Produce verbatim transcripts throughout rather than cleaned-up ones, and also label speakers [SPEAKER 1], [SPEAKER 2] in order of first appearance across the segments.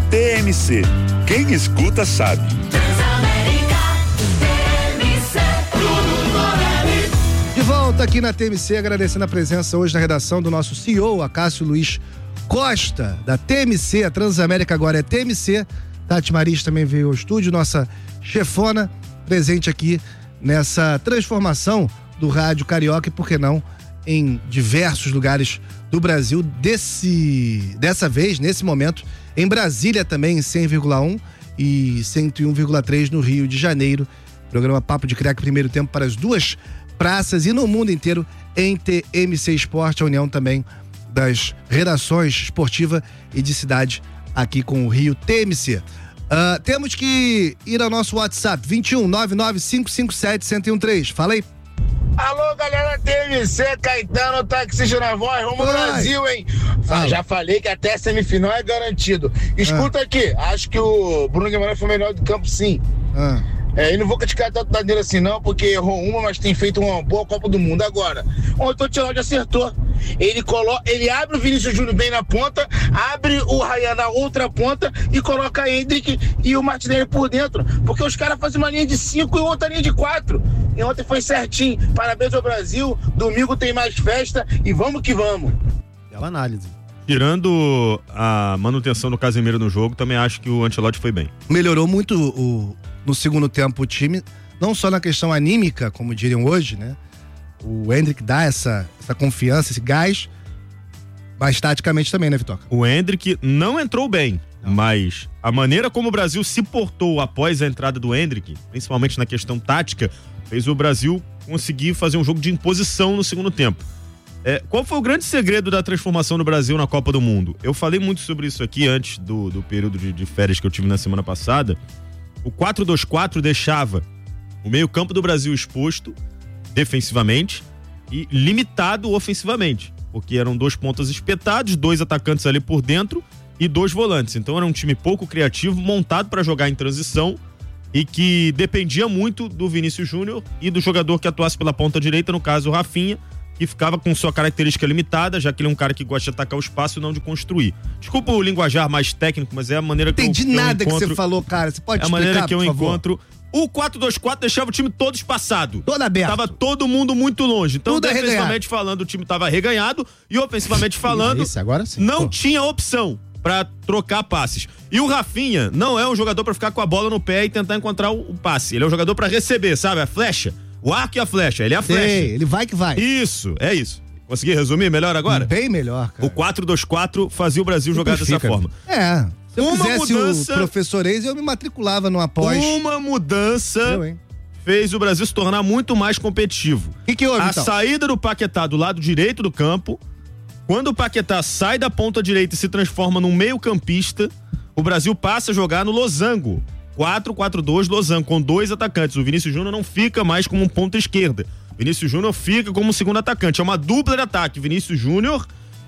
[SPEAKER 1] T M C. Quem escuta sabe.
[SPEAKER 2] De volta aqui na T M C, agradecendo a presença hoje na redação do nosso C E O, Acácio Luiz Costa, da T M C. A Transamérica agora é T M C. Tati Maris também veio ao estúdio, nossa chefona, presente aqui nessa transformação do rádio carioca e, por que não, em diversos lugares do Brasil. Desse, dessa vez, nesse momento, em Brasília também, em cem vírgula um e cento e um vírgula três no Rio de Janeiro. Programa Papo de Craque, primeiro tempo para as duas praças e no mundo inteiro em T M C Esporte, a união também das redações esportiva e de cidade aqui com o Rio T M C. Uh, temos que ir ao nosso WhatsApp, vinte e um, nove nove cinco cinco sete, um zero um três. Fala aí.
[SPEAKER 3] Alô, galera T M C, Caetano, taxista na voz, vamos Oi. Brasil, hein? Ah, já falei que até a semifinal é garantido. Escuta ah. aqui, acho que o Bruno Guimarães foi o melhor do campo, sim. Ah. É, e não vou criticar tanto da dele assim não, porque errou uma, mas tem feito uma boa Copa do Mundo. Agora, ontem o Ancelotti acertou. Ele, colo... ele abre o Vinícius Júnior bem na ponta, abre o Ryan na outra ponta e coloca a Endrick e o Martinelli por dentro. Porque os caras fazem uma linha de cinco e outra linha de quatro. E ontem foi certinho. Parabéns ao Brasil. Domingo tem mais festa e vamos que vamos.
[SPEAKER 2] Bela análise.
[SPEAKER 4] Tirando a manutenção do Casemiro no jogo, também acho que o Ancelotti foi bem.
[SPEAKER 2] Melhorou muito o, no segundo tempo o time, não só na questão anímica, como diriam hoje, né? O Endrick dá essa, essa confiança, esse gás, mas taticamente também, né, Vitor?
[SPEAKER 4] O Endrick não entrou bem, não. Mas a maneira como o Brasil se portou após a entrada do Endrick, principalmente na questão tática, fez o Brasil conseguir fazer um jogo de imposição no segundo tempo. É, qual foi o grande segredo da transformação do Brasil na Copa do Mundo? Eu falei muito sobre isso aqui antes do, do período de, de férias que eu tive na semana passada. O quatro dois quatro deixava o meio-campo do Brasil exposto defensivamente e limitado ofensivamente, porque eram dois pontas espetados, dois atacantes ali por dentro e dois volantes. Então era um time pouco criativo, montado para jogar em transição e que dependia muito do Vinícius Júnior e do jogador que atuasse pela ponta direita, no caso o Rafinha, que ficava com sua característica limitada, já que ele é um cara que gosta de atacar o espaço e não de construir. Desculpa o linguajar mais técnico, mas é a maneira que
[SPEAKER 2] Entendi
[SPEAKER 4] eu, que
[SPEAKER 2] nada
[SPEAKER 4] eu encontro,
[SPEAKER 2] que você falou, cara. Você pode
[SPEAKER 4] é
[SPEAKER 2] explicar,
[SPEAKER 4] a maneira que eu
[SPEAKER 2] por favor?
[SPEAKER 4] encontro. O quatro dois quatro deixava o time todo espaçado.
[SPEAKER 2] Todo aberto.
[SPEAKER 4] Tava todo mundo muito longe. Então,
[SPEAKER 2] Tudo
[SPEAKER 4] defensivamente falando, o time tava reganhado e ofensivamente falando,
[SPEAKER 2] Isso, agora sim.
[SPEAKER 4] não
[SPEAKER 2] Pô.
[SPEAKER 4] tinha opção pra trocar passes. E o Rafinha não é um jogador pra ficar com a bola no pé e tentar encontrar o, o passe. Ele é um jogador pra receber, sabe? A flecha. O arco e a flecha. Ele é a
[SPEAKER 2] Sei,
[SPEAKER 4] flecha.
[SPEAKER 2] ele vai que vai.
[SPEAKER 4] Isso, é isso. Consegui resumir melhor agora?
[SPEAKER 2] Bem melhor, cara.
[SPEAKER 4] O quatro dois quatro fazia o Brasil jogar dessa forma.
[SPEAKER 2] É. Se eu
[SPEAKER 4] Uma
[SPEAKER 2] fizesse
[SPEAKER 4] mudança-
[SPEAKER 2] o professor Eis, eu me matriculava no após.
[SPEAKER 4] Uma mudança
[SPEAKER 2] Eu, hein?
[SPEAKER 4] fez o Brasil se tornar muito mais competitivo.
[SPEAKER 2] O que, que houve,
[SPEAKER 4] A
[SPEAKER 2] então?
[SPEAKER 4] saída do Paquetá do lado direito do campo, quando o Paquetá sai da ponta direita e se transforma num meio-campista, o Brasil passa a jogar no losango. quatro quatro dois losango, com dois atacantes. O Vinícius Júnior não fica mais como um ponta esquerda. Vinícius Júnior fica como segundo atacante. É uma dupla de ataque. Vinícius Júnior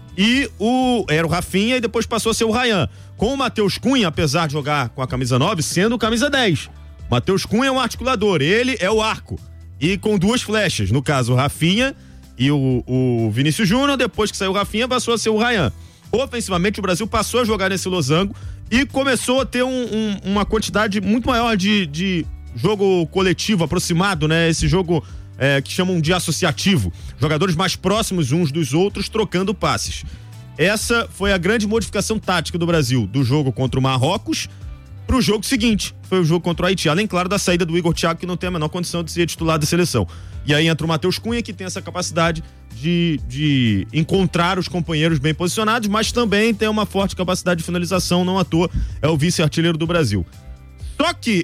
[SPEAKER 4] e o... Era o Rafinha e depois passou a ser o Ryan. Com o Matheus Cunha, apesar de jogar com a camisa nove, sendo o camisa dez. Matheus Cunha é um articulador. Ele é o arco. E com duas flechas. No caso, o Rafinha e o, o Vinícius Júnior. Depois que saiu o Rafinha, passou a ser o Ryan. Ofensivamente, o Brasil passou a jogar nesse losango e começou a ter um, um, uma quantidade muito maior de, de jogo coletivo, aproximado, né? Esse jogo... É, que chamam de associativo, jogadores mais próximos uns dos outros trocando passes. Essa foi a grande modificação tática do Brasil, do jogo contra o Marrocos pro jogo seguinte, foi o jogo contra o Haiti, além, claro, da saída do Igor Thiago, que não tem a menor condição de ser titular da seleção. E aí entra o Matheus Cunha, que tem essa capacidade de, de encontrar os companheiros bem posicionados, mas também tem uma forte capacidade de finalização, não à toa é o vice-artilheiro do Brasil. Só que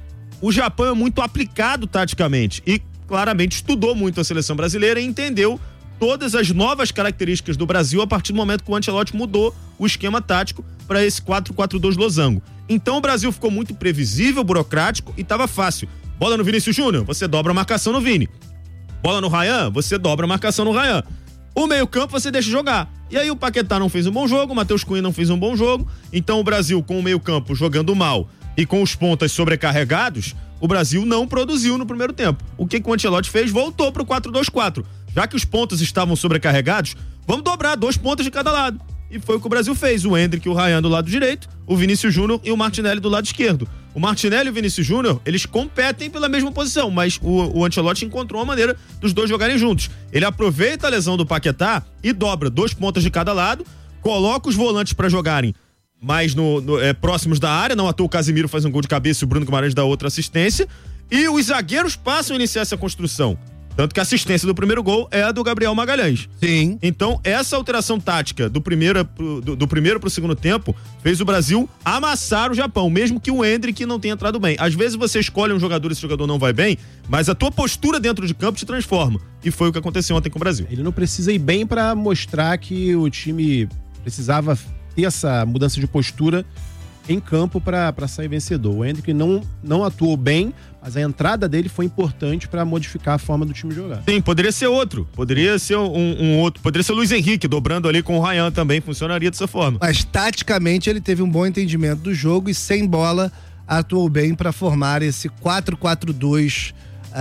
[SPEAKER 4] o Japão é muito aplicado taticamente e claramente estudou muito a seleção brasileira e entendeu todas as novas características do Brasil a partir do momento que o Ancelotti mudou o esquema tático para esse quatro quatro dois losango. Então o Brasil ficou muito previsível, burocrático e estava fácil. Bola no Vinícius Júnior, você dobra a marcação no Vini. Bola no Ryan, você dobra a marcação no Ryan. O meio-campo você deixa jogar. E aí o Paquetá não fez um bom jogo, o Matheus Cunha não fez um bom jogo. Então o Brasil, com o meio-campo jogando mal e com os pontas sobrecarregados, o Brasil não produziu no primeiro tempo. O que, que o Ancelotti fez? Voltou pro quatro dois quatro. Já que os pontas estavam sobrecarregados, vamos dobrar dois pontas de cada lado. E foi o que o Brasil fez. O Endrick e o Ryan do lado direito, o Vinícius Júnior e o Martinelli do lado esquerdo. O Martinelli e o Vinícius Júnior, eles competem pela mesma posição, mas o, o Ancelotti encontrou uma maneira dos dois jogarem juntos. Ele aproveita a lesão do Paquetá e dobra dois pontas de cada lado, coloca os volantes para jogarem mais no, no, é, próximos da área, não à toa o Casemiro faz um gol de cabeça e o Bruno Guimarães dá outra assistência, e os zagueiros passam a iniciar essa construção. Tanto que a assistência do primeiro gol é a do Gabriel Magalhães.
[SPEAKER 2] Sim.
[SPEAKER 4] Então, essa alteração tática do primeiro pro, do, do primeiro pro segundo tempo fez o Brasil amassar o Japão, mesmo que o Endrick não tenha entrado bem. Às vezes você escolhe um jogador e esse jogador não vai bem, mas a tua postura dentro de campo te transforma. E foi o que aconteceu ontem com o Brasil.
[SPEAKER 5] Ele não precisa ir bem pra mostrar que o time precisava ter essa mudança de postura em campo para sair vencedor. O Endrick não, não atuou bem, mas a entrada dele foi importante para modificar a forma do time jogar.
[SPEAKER 4] Sim, poderia ser outro. Poderia ser um, um outro. Poderia ser o Luiz Henrique, dobrando ali com o Ryan também. Funcionaria dessa forma.
[SPEAKER 2] Mas taticamente ele teve um bom entendimento do jogo e sem bola atuou bem para formar esse quatro quatro dois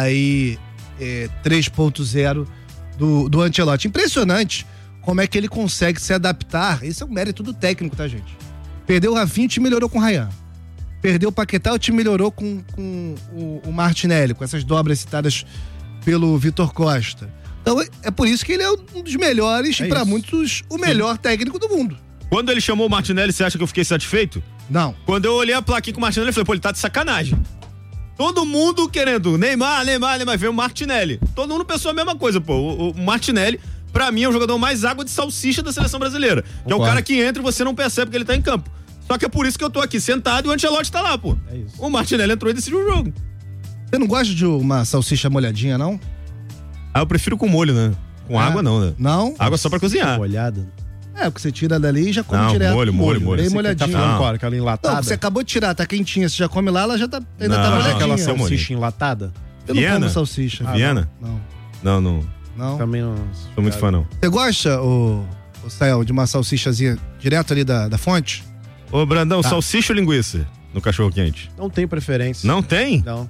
[SPEAKER 2] aí é, três ponto zero do, do Ancelotti. Impressionante como é que ele consegue se adaptar. Esse é um mérito do técnico, tá, gente? Perdeu o Rafinha, o time melhorou com o Ryan. Perdeu o Paquetá, o time melhorou com, com o, o Martinelli, com essas dobras citadas pelo Vitor Costa. Então é por isso que ele é um dos melhores, é e para muitos, o melhor Sim. técnico do mundo.
[SPEAKER 4] Quando ele chamou o Martinelli, você acha que eu fiquei satisfeito?
[SPEAKER 2] Não.
[SPEAKER 4] Quando eu olhei a plaquinha com o Martinelli, eu falei, pô, ele tá de sacanagem. Todo mundo querendo Neymar, Neymar, Neymar, veio o Martinelli. Todo mundo pensou a mesma coisa, pô. O, o Martinelli, pra mim, é o jogador mais água de salsicha da seleção brasileira. Que é o cara que entra e você não percebe que ele tá em campo. Só que é por isso que eu tô aqui sentado e o Ancelotti tá lá, pô. É isso. O Martinelli entrou e decidiu o jogo.
[SPEAKER 2] Você não gosta de uma salsicha molhadinha, não?
[SPEAKER 4] Ah, eu prefiro com molho, né? Com é. água não, né?
[SPEAKER 2] Não?
[SPEAKER 4] Água só pra cozinhar.
[SPEAKER 5] Molhada.
[SPEAKER 2] É, porque você tira dali e já come
[SPEAKER 4] não,
[SPEAKER 2] direto.
[SPEAKER 4] molho, molho, molho.
[SPEAKER 2] Bem molhadinha.
[SPEAKER 5] Tá falando, claro, aquela enlatada.
[SPEAKER 2] Não, você acabou de tirar, tá quentinha, você já come lá, ela já tá, ainda
[SPEAKER 4] não,
[SPEAKER 2] tá molhadinha.
[SPEAKER 5] Aquela salsicha enlatada?
[SPEAKER 2] Eu
[SPEAKER 4] Viena?
[SPEAKER 2] não como salsicha.
[SPEAKER 4] Ah, Viena?
[SPEAKER 2] Não.
[SPEAKER 4] Não, não.
[SPEAKER 2] Não?
[SPEAKER 5] Também não.
[SPEAKER 4] Sou muito fã, não.
[SPEAKER 2] Você gosta, ô, ô Sael, de uma salsichazinha direto ali da, da fonte?
[SPEAKER 4] Ô, Brandão,
[SPEAKER 2] tá.
[SPEAKER 4] Salsicha ou linguiça no cachorro quente?
[SPEAKER 5] Não tem preferência.
[SPEAKER 4] Não tem?
[SPEAKER 5] Não.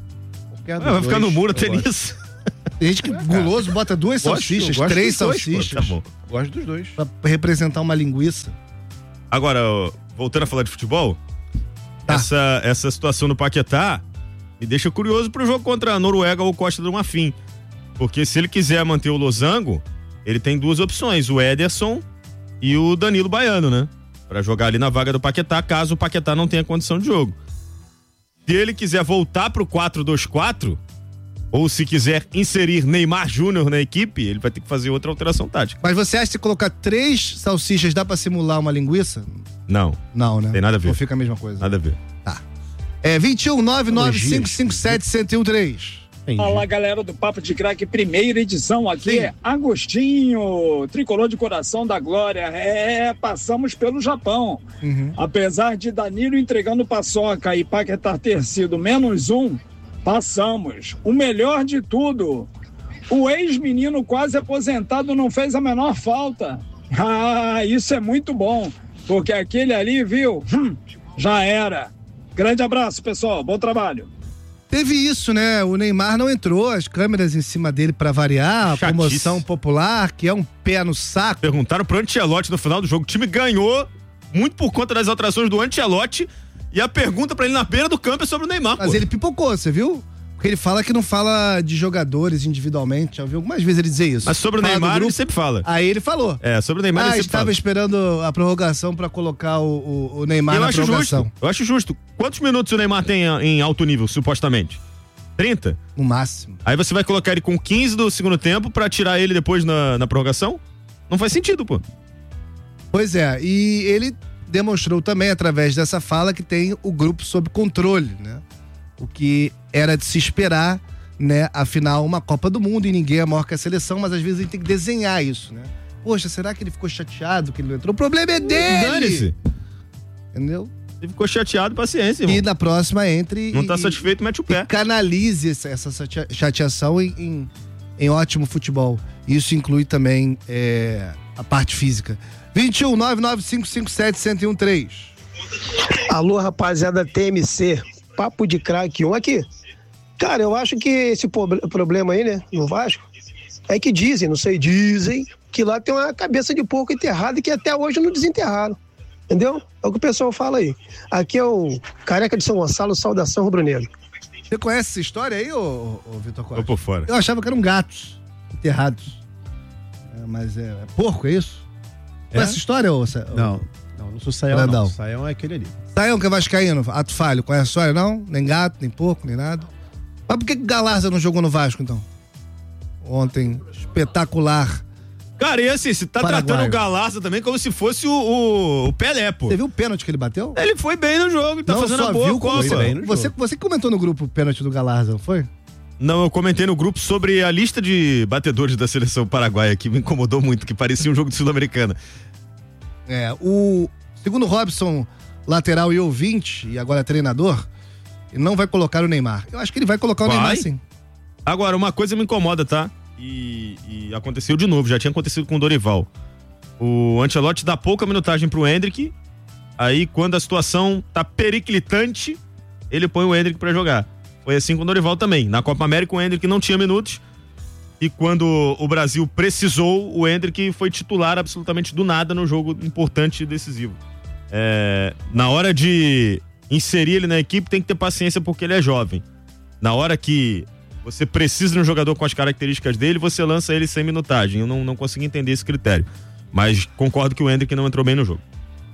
[SPEAKER 4] Ah, vai ficar no muro até nisso.
[SPEAKER 2] Tem gente que Ué, guloso bota duas gosto, salsichas, três salsichas.
[SPEAKER 5] Dois, tá bom. Gosto dos dois.
[SPEAKER 2] Pra representar uma linguiça.
[SPEAKER 4] Agora, voltando a falar de futebol, tá. essa, essa situação no Paquetá me deixa curioso pro jogo contra a Noruega ou Costa do Marfim. Porque se ele quiser manter o losango, ele tem duas opções, o Ederson e o Danilo Baiano, né? Pra jogar ali na vaga do Paquetá, caso o Paquetá não tenha condição de jogo. Se ele quiser voltar pro quatro dois quatro, ou se quiser inserir Neymar Júnior na equipe, ele vai ter que fazer outra alteração tática.
[SPEAKER 2] Mas você acha que se colocar três salsichas dá pra simular uma linguiça?
[SPEAKER 4] Não.
[SPEAKER 2] Não, né?
[SPEAKER 4] Tem nada a ver.
[SPEAKER 2] Ou fica a mesma coisa?
[SPEAKER 4] Nada a ver.
[SPEAKER 2] Tá. É vinte e um, nove nove cinco cinco sete, um zero um três.
[SPEAKER 6] Fala, galera do Papo de Craque, primeira edição aqui. Sim. É Agostinho, tricolor de coração da glória. É, passamos pelo Japão. Uhum. Apesar de Danilo entregando paçoca e Paquetá ter sido menos um, passamos. O melhor de tudo, o ex-menino quase aposentado não fez a menor falta. Ah, isso é muito bom, porque aquele ali, viu, hum, já era. Grande abraço, pessoal, bom trabalho.
[SPEAKER 2] Teve isso, né? O Neymar não entrou, as câmeras em cima dele pra variar, a promoção popular, que é um pé no saco.
[SPEAKER 4] Perguntaram pro Ancelotti no final do jogo, o time ganhou muito por conta das alterações do Ancelotti, e a pergunta pra ele na beira do campo é sobre o Neymar.
[SPEAKER 2] Mas
[SPEAKER 4] pô.
[SPEAKER 2] ele pipocou, você viu? Porque ele fala que não fala de jogadores individualmente, já ouviu algumas vezes ele dizer isso.
[SPEAKER 4] Mas sobre o
[SPEAKER 2] fala
[SPEAKER 4] Neymar ele sempre fala.
[SPEAKER 2] Aí ele falou.
[SPEAKER 4] É, sobre o Neymar
[SPEAKER 2] ah,
[SPEAKER 4] ele sempre
[SPEAKER 2] estava
[SPEAKER 4] fala.
[SPEAKER 2] esperando a prorrogação pra colocar o, o, o Neymar eu na
[SPEAKER 4] acho
[SPEAKER 2] prorrogação.
[SPEAKER 4] Justo, eu acho justo. Quantos minutos o Neymar tem em alto nível, supostamente? trinta?
[SPEAKER 2] No máximo.
[SPEAKER 4] Aí você vai colocar ele com quinze do segundo tempo pra tirar ele depois na, na prorrogação? Não faz sentido, pô.
[SPEAKER 2] Pois é, e ele demonstrou também, através dessa fala, que tem o grupo sob controle, né? O que era de se esperar, né? Afinal, uma Copa do Mundo e ninguém é maior que a seleção, mas às vezes a gente tem que desenhar isso, né? Poxa, será que ele ficou chateado que ele não entrou? O problema é dele!
[SPEAKER 4] Dane-se!
[SPEAKER 2] Entendeu?
[SPEAKER 4] Ele ficou chateado, paciência, irmão.
[SPEAKER 2] E na próxima entre
[SPEAKER 4] Não
[SPEAKER 2] e,
[SPEAKER 4] tá satisfeito, mete o pé.
[SPEAKER 2] E canalize essa, essa chateação em, em, em ótimo futebol. Isso inclui também é, a parte física. vinte e um, nove nove cinco cinco sete, um zero um três.
[SPEAKER 7] Alô, rapaziada T M C. Papo de Craque um aqui. Cara, eu acho que esse problema aí, né, no Vasco, é que dizem, não sei, dizem que lá tem uma cabeça de porco enterrada que até hoje não desenterraram. Entendeu? É o que o pessoal fala aí. Aqui é o Careca de São Gonçalo, saudação rubro-negro.
[SPEAKER 2] Você conhece essa história aí, ô, ô Vitor Costa?
[SPEAKER 4] Tô por fora.
[SPEAKER 2] Eu achava que eram gatos enterrados. É, mas é, é porco, é isso?
[SPEAKER 5] É?
[SPEAKER 2] Conhece essa história, ô?
[SPEAKER 5] Não, não, não sou Saião,
[SPEAKER 2] Brandão.
[SPEAKER 5] não. Saião é aquele ali.
[SPEAKER 2] Saião, que é vascaíno, ato falho. Conhece a história, não? Nem gato, nem porco, nem nada. Mas por que que Galarza não jogou no Vasco, então? Ontem, espetacular.
[SPEAKER 4] Cara, e assim, você tá
[SPEAKER 2] Paraguaio.
[SPEAKER 4] tratando o Galarza também como se fosse o, o, o Pelé, pô.
[SPEAKER 2] Você viu o pênalti que ele bateu?
[SPEAKER 4] Ele foi bem no jogo, tá
[SPEAKER 2] não
[SPEAKER 4] fazendo
[SPEAKER 2] só
[SPEAKER 4] a boa
[SPEAKER 2] viu, como
[SPEAKER 4] Copa.
[SPEAKER 2] você,
[SPEAKER 5] bem no
[SPEAKER 2] você,
[SPEAKER 5] jogo.
[SPEAKER 2] você comentou no grupo o pênalti do Galarza, não foi?
[SPEAKER 4] Não, eu comentei no grupo sobre a lista de batedores da seleção paraguaia, que me incomodou muito, que parecia um jogo de Sul-Americana.
[SPEAKER 2] É, o segundo Robson, lateral e ouvinte, e agora treinador, ele não vai colocar o Neymar. Eu acho que ele vai colocar o
[SPEAKER 4] Vai?
[SPEAKER 2] Neymar sim.
[SPEAKER 4] Agora, uma coisa me incomoda, tá? E, e aconteceu de novo, já tinha acontecido com o Dorival. O Ancelotti dá pouca minutagem pro Endrick, aí quando a situação tá periclitante, ele põe o Endrick pra jogar. Foi assim com o Dorival também. Na Copa América o Endrick não tinha minutos, e quando o Brasil precisou, o Endrick foi titular absolutamente do nada no jogo importante e decisivo. É, na hora de inserir ele na equipe, tem que ter paciência porque ele é jovem. Na hora que você precisa de um jogador com as características dele, você lança ele sem minutagem. Eu não, não consigo entender esse critério. Mas concordo que o Endrick não entrou bem no jogo.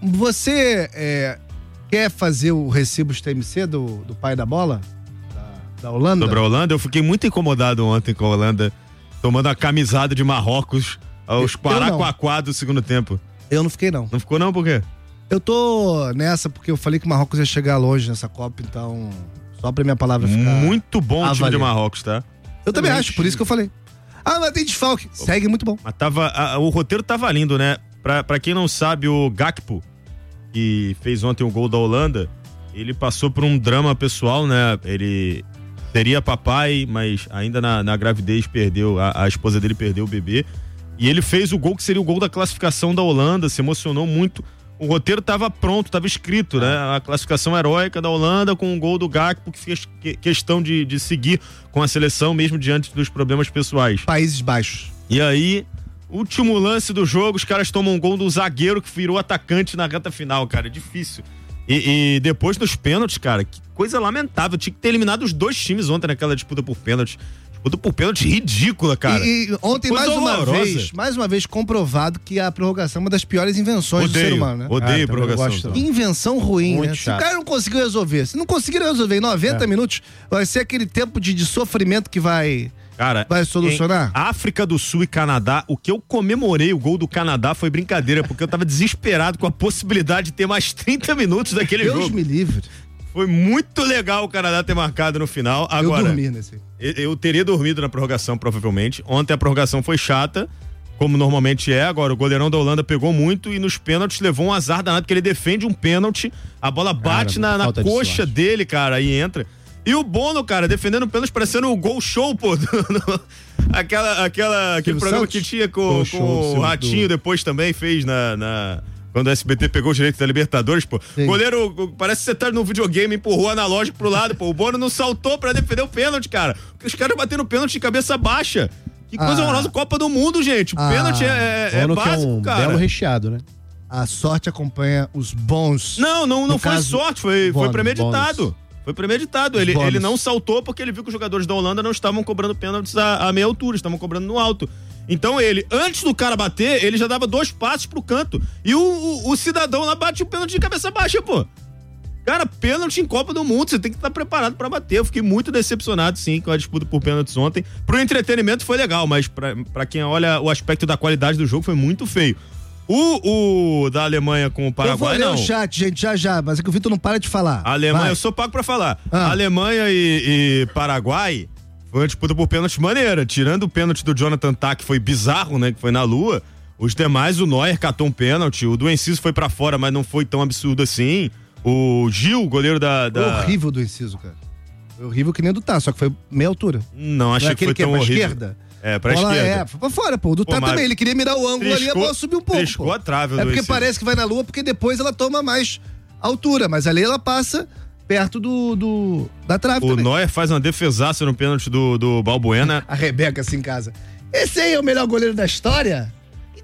[SPEAKER 2] Você é, quer fazer o Recibos T M C do, do pai da bola? Da, da Holanda?
[SPEAKER 4] Sobre a Holanda, eu fiquei muito incomodado ontem com a Holanda, tomando a camisada de Marrocos aos
[SPEAKER 2] Eu
[SPEAKER 4] Quaraquaquá do segundo tempo.
[SPEAKER 2] Eu não fiquei, não.
[SPEAKER 4] Não ficou não, por quê?
[SPEAKER 2] Eu tô nessa porque eu falei que o Marrocos ia chegar longe nessa Copa, então só pra minha palavra ficar...
[SPEAKER 4] Muito bom o time
[SPEAKER 2] avalia.
[SPEAKER 4] de Marrocos, tá?
[SPEAKER 2] Eu também
[SPEAKER 4] Excelente.
[SPEAKER 2] acho, por isso que eu falei. Ah, mas tem desfalque. Segue muito bom.
[SPEAKER 4] Mas tava, a, o roteiro tava lindo, né? Pra, pra quem não sabe, o Gakpo, que fez ontem o gol da Holanda, ele passou por um drama pessoal, né? Ele seria papai, mas ainda na, na gravidez perdeu, a, a esposa dele perdeu o bebê. E ele fez o gol que seria o gol da classificação da Holanda, se emocionou muito. O roteiro tava pronto, tava escrito, né? A classificação heróica da Holanda com o gol do Gakpo, que fez que, questão de, de seguir com a seleção mesmo diante dos problemas pessoais.
[SPEAKER 2] Países Baixos.
[SPEAKER 4] E aí, último lance do jogo, os caras tomam um gol do zagueiro que virou atacante na reta final, cara, difícil. E, e depois dos pênaltis, cara, que coisa lamentável, tinha que ter eliminado os dois times ontem naquela disputa por pênaltis. Disputa por pênalti ridícula, cara.
[SPEAKER 2] E, e ontem,
[SPEAKER 4] Coisa
[SPEAKER 2] mais uma
[SPEAKER 4] horrorosa.
[SPEAKER 2] vez, mais uma vez comprovado que a prorrogação é uma das piores invenções
[SPEAKER 4] Odeio,
[SPEAKER 2] do ser humano, né?
[SPEAKER 4] odeio
[SPEAKER 5] Ah, também não
[SPEAKER 4] prorrogação.
[SPEAKER 5] gosto, não.
[SPEAKER 2] Que invenção ruim,
[SPEAKER 5] Muito
[SPEAKER 2] né? Se
[SPEAKER 5] chato.
[SPEAKER 2] o cara não conseguiu resolver, se não conseguiram resolver em noventa
[SPEAKER 5] É.
[SPEAKER 2] minutos, vai ser aquele tempo de, de sofrimento que vai...
[SPEAKER 4] Cara,
[SPEAKER 2] Vai solucionar?
[SPEAKER 4] em África do Sul e Canadá, o que eu comemorei o gol do Canadá foi brincadeira, porque eu tava desesperado com a possibilidade de ter mais trinta minutos daquele
[SPEAKER 2] Deus
[SPEAKER 4] jogo.
[SPEAKER 2] me livre.
[SPEAKER 4] Foi muito legal o Canadá ter marcado no final. Agora,
[SPEAKER 2] eu dormi nesse.
[SPEAKER 4] Eu, eu teria dormido na prorrogação, provavelmente. Ontem a prorrogação foi chata, como normalmente é. Agora, o goleirão da Holanda pegou muito e nos pênaltis levou um azar danado, porque ele defende um pênalti, a bola bate
[SPEAKER 5] Cara,
[SPEAKER 4] na, na
[SPEAKER 5] falta de
[SPEAKER 4] coxa
[SPEAKER 5] sorte.
[SPEAKER 4] dele, cara, e entra. E o Bono, cara, defendendo o pênalti, parecendo o gol show, pô. do- do- aquela, aquela, aquele
[SPEAKER 2] Silvio
[SPEAKER 4] programa
[SPEAKER 2] Santos?
[SPEAKER 4] que tinha com,
[SPEAKER 5] Gol
[SPEAKER 4] com
[SPEAKER 5] show do
[SPEAKER 4] o
[SPEAKER 5] Silvio-
[SPEAKER 4] Ratinho,
[SPEAKER 5] do-
[SPEAKER 4] depois também fez na... na- Quando o S B T pegou o direito da Libertadores, pô.
[SPEAKER 2] Sim.
[SPEAKER 4] Goleiro, parece que você tá no videogame, empurrou o analógico pro lado, pô. O Bono não saltou pra defender o pênalti, cara. Porque os caras bateram pênalti de cabeça baixa. Que coisa
[SPEAKER 2] Ah.
[SPEAKER 4] horrorosa, Copa do Mundo, gente. O
[SPEAKER 2] Ah.
[SPEAKER 4] pênalti é, é, é
[SPEAKER 5] Bono que é
[SPEAKER 4] básico,
[SPEAKER 5] um
[SPEAKER 4] cara.
[SPEAKER 5] belo recheado, né?
[SPEAKER 2] A sorte acompanha os bons.
[SPEAKER 4] Não, não, não
[SPEAKER 2] No
[SPEAKER 4] foi
[SPEAKER 2] caso,
[SPEAKER 4] sorte, foi, foi
[SPEAKER 2] bônus,
[SPEAKER 4] premeditado. Foi premeditado. Ele,
[SPEAKER 2] bônus.
[SPEAKER 4] ele não saltou porque ele viu que os jogadores da Holanda não estavam cobrando pênaltis a, a meia altura, estavam cobrando no alto. Então ele, antes do cara bater, ele já dava dois passos pro canto. E o, o, o cidadão lá bate o pênalti de cabeça baixa, pô. Cara, pênalti em Copa do Mundo, você tem que estar preparado pra bater. Eu fiquei muito decepcionado, sim, com a disputa por pênaltis ontem. Pro entretenimento foi legal, mas pra, pra quem olha o aspecto da qualidade do jogo foi muito feio. O, o da Alemanha com o
[SPEAKER 2] Eu vou
[SPEAKER 4] Paraguai,
[SPEAKER 2] ler
[SPEAKER 4] não.
[SPEAKER 2] o chat, gente, já já, mas é que o Vitor não para de falar.
[SPEAKER 4] A Alemanha,
[SPEAKER 2] Vai.
[SPEAKER 4] eu sou pago pra falar.
[SPEAKER 2] Ah.
[SPEAKER 4] Alemanha e, e Paraguai foi uma disputa por pênalti maneira. Tirando o pênalti do Jonathan Tah, que foi bizarro, né? Que foi na lua. Os demais, o Neuer catou um pênalti. O do Enciso foi pra fora, mas não foi tão absurdo assim. O Gil, goleiro da.
[SPEAKER 2] Foi
[SPEAKER 4] da...
[SPEAKER 2] horrível do inciso, cara. Foi horrível que nem do Tá, só que foi meia altura.
[SPEAKER 4] Não,
[SPEAKER 2] Não
[SPEAKER 4] achei
[SPEAKER 2] é
[SPEAKER 4] que
[SPEAKER 2] aquele
[SPEAKER 4] foi
[SPEAKER 2] que é
[SPEAKER 4] tão
[SPEAKER 2] pra
[SPEAKER 4] horrível.
[SPEAKER 2] esquerda?
[SPEAKER 4] É, pra
[SPEAKER 2] Bola,
[SPEAKER 4] esquerda.
[SPEAKER 2] É, foi pra fora, pô. O do
[SPEAKER 4] Pô,
[SPEAKER 2] Tá
[SPEAKER 4] mas
[SPEAKER 2] também, ele queria mirar o ângulo ali, a
[SPEAKER 4] triscou-
[SPEAKER 2] bola subiu um pouco.
[SPEAKER 4] triscou
[SPEAKER 2] pô.
[SPEAKER 4] a trave
[SPEAKER 2] É
[SPEAKER 4] do
[SPEAKER 2] porque
[SPEAKER 4] Enciso.
[SPEAKER 2] parece que vai na lua, porque depois ela toma mais altura, mas ali ela passa perto do, do da trave
[SPEAKER 4] O
[SPEAKER 2] também.
[SPEAKER 4] Neuer faz uma defesaça no pênalti do, do Balbuena.
[SPEAKER 2] A Rebeca assim em casa. Esse aí é o melhor goleiro da história?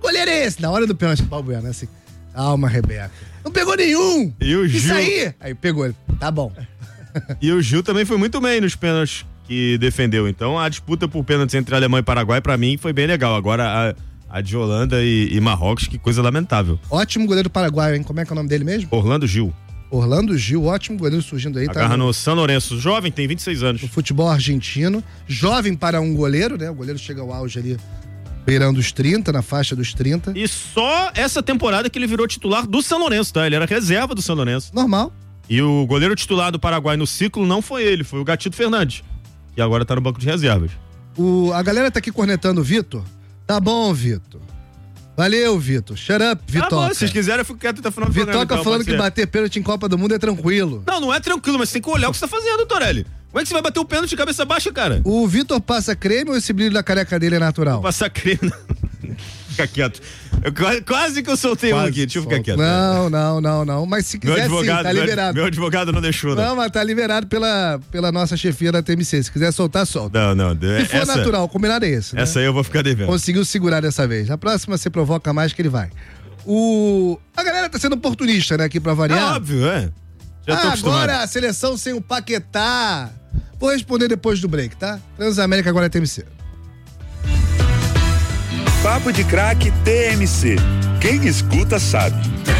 [SPEAKER 2] goleiro é esse? Na hora do pênalti, Paulo Bueno, assim. Calma, Rebeca. Não pegou nenhum!
[SPEAKER 4] E o Gil...
[SPEAKER 2] Isso aí! Aí pegou ele. Tá bom.
[SPEAKER 4] E o Gil também foi muito bem nos pênaltis que defendeu. Então a disputa por pênaltis entre Alemanha e Paraguai, pra mim, foi bem legal. Agora a, a de Holanda e, e Marrocos, que coisa lamentável.
[SPEAKER 2] Ótimo goleiro paraguaio, hein? Como é que é o nome dele mesmo?
[SPEAKER 4] Orlando Gil.
[SPEAKER 2] Orlando Gil, ótimo goleiro surgindo aí.
[SPEAKER 4] Agarra
[SPEAKER 2] tá
[SPEAKER 4] no São Lourenço. Jovem, tem vinte e seis anos.
[SPEAKER 2] No futebol argentino. Jovem para um goleiro, né? O goleiro chega ao auge ali, beirando os trinta, na faixa dos trinta.
[SPEAKER 4] E só essa temporada que ele virou titular do São Lourenço, tá? Ele era reserva do São Lourenço.
[SPEAKER 2] Normal.
[SPEAKER 4] E o goleiro titular do Paraguai no ciclo não foi ele, foi o Gatito Fernandes. E agora tá no banco de reservas.
[SPEAKER 2] O, a galera tá aqui cornetando o Vitor. Tá bom, Vitor. Valeu, Vitor. Shut up, Vitor.
[SPEAKER 4] Tá bom, se vocês quiserem, eu fico quieto até o final do programa.
[SPEAKER 2] Vitor tá falando que bater pênalti em Copa do Mundo é tranquilo.
[SPEAKER 4] Não, não é tranquilo, mas tem que olhar o que você tá fazendo, Torelli. Como é que você vai bater o pênalti de cabeça baixa, cara?
[SPEAKER 2] O Vitor passa creme ou esse brilho da careca dele é natural?
[SPEAKER 4] Passar creme. Fica quieto. Eu, quase que eu soltei quase um aqui, deixa eu ficar quieto.
[SPEAKER 2] Não, não, não, não. Mas se quiser sim, tá liberado.
[SPEAKER 4] Meu advogado não deixou, não.
[SPEAKER 2] Não, mas tá liberado pela, pela nossa chefia da T M C. Se quiser soltar, solta.
[SPEAKER 4] Não, não.
[SPEAKER 2] Se for
[SPEAKER 4] essa,
[SPEAKER 2] natural, o combinado é esse. Né?
[SPEAKER 4] Essa aí eu vou ficar devendo.
[SPEAKER 2] Conseguiu segurar dessa vez. A próxima você provoca mais que ele vai. O... A galera tá sendo oportunista, né, aqui pra variar.
[SPEAKER 4] É óbvio, é. Já tô
[SPEAKER 2] ah,
[SPEAKER 4] acostumado.
[SPEAKER 2] Agora a seleção sem o Paquetá. Vou responder depois do break, tá? Transamérica agora é T M C.
[SPEAKER 1] Papo de Craque T M C. Quem escuta sabe.